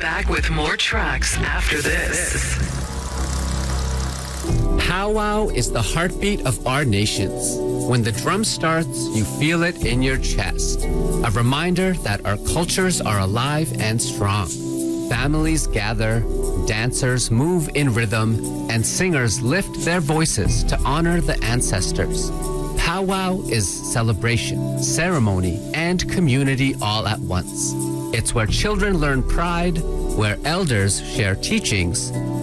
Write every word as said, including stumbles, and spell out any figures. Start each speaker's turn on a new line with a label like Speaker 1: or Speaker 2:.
Speaker 1: Back with more tracks after this.
Speaker 2: Powwow is the heartbeat of our nations. When the drum starts, you feel it in your chest. A reminder that our cultures are alive and strong. Families gather, dancers move in rhythm, and singers lift their voices to honor the ancestors. Powwow is celebration, ceremony, and community all at once. It's where children learn pride, where elders share teachings,